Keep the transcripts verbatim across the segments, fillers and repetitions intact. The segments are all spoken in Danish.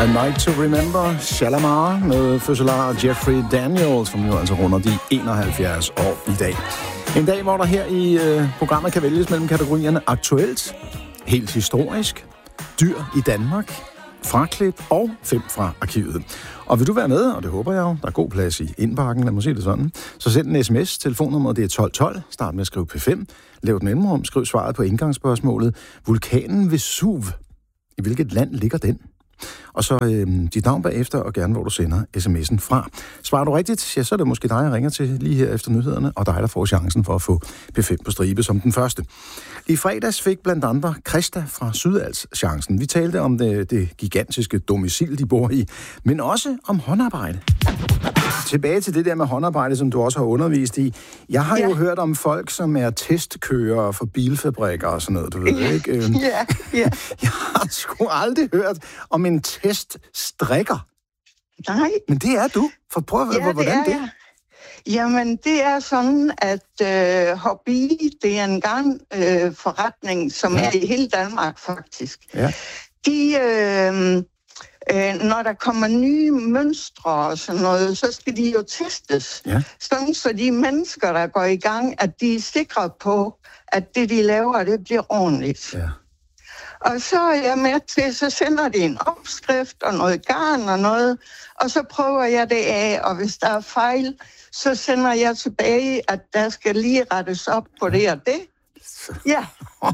A Night to Remember, Shalamar med fødselar Jeffrey Daniels, som jo altså runder de enoghalvfjerds år i dag. En dag, hvor der her i øh, programmet kan vælges mellem kategorierne aktuelt, helt historisk, dyr i Danmark, fraklip og fem fra arkivet. Og vil du være med, og det håber jeg jo, der er god plads i indbakken, lad mig sige det sådan, så send en sms, telefonnummeret det er tolv tolv, start med at skrive P fem, lav et mellemrum, skriv svaret på indgangsspørgsmålet, vulkanen Vesuv, i hvilket land ligger den? Og så øh, dit navn bagefter, og gerne hvor du sender sms'en fra. Svarer du rigtigt, ja, så er det måske dig, jeg ringer til lige her efter nyhederne, og dig, der får chancen for at få P fem på stribe som den første. I fredags fik blandt andre Christa fra Sydals chancen. Vi talte om det, det gigantiske domicil, de bor i, men også om håndarbejde. Tilbage til det der med håndarbejde, som du også har undervist i. Jeg har ja. jo hørt om folk, som er testkørere for bilfabrikker og sådan noget, du ved, ikke? Ja, ja. Jeg har sgu aldrig hørt om en teststrikker. Nej. Men det er du. For prøv at høre, ja, hvordan det er. det? Jamen, det er sådan, at øh, hobby, det er en gang øh, forretning, som ja. er i hele Danmark, faktisk. Ja. De... Øh, Øh, når der kommer nye mønstre og sådan noget, så skal de jo testes. Ja. Sådan så de mennesker, der går i gang, at de er sikre på, at det, de laver, det bliver ordentligt. Ja. Og så er jeg med til, så sender de en opskrift og noget garn og noget, og så prøver jeg det af, og hvis der er fejl, så sender jeg tilbage, at der skal lige rettes op på det og det. Ja.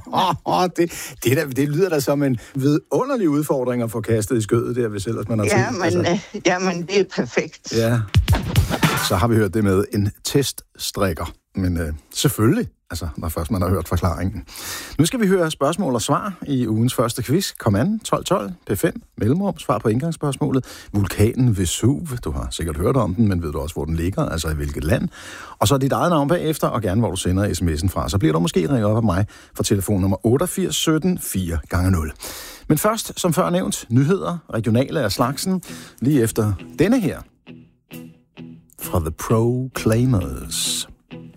det, det, der, det lyder da som en vidunderlig udfordring at få kastet i skødet der, hvis ellers man har ja, tid. Men, altså. øh, jamen, det er perfekt. Ja. Så har vi hørt det med en teststrikker. Men øh, selvfølgelig, altså, når først man har hørt forklaringen. Nu skal vi høre spørgsmål og svar i ugens første quiz. Kom an, tolv tolv, P fem, mellemrum, svar på indgangsspørgsmålet. Vulkanen Vesuv, du har sikkert hørt om den, men ved du også, hvor den ligger, altså i hvilket land. Og så dit eget navn bagefter, og gerne hvor du sender sms'en fra. Så bliver du måske ringet op af mig fra telefonnummer otteogfirs sytten fire gange nul. Men først, som før nævnt, nyheder, regionale af slagsen, lige efter denne her. Fra The Proclaimers.